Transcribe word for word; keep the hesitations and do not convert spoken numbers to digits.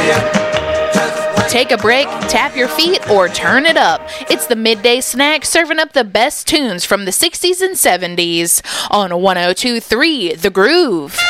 Take a break, tap your feet, or turn it up. It's the Midday Snack serving up the best tunes from the sixties and seventies on one oh two point three The Groove.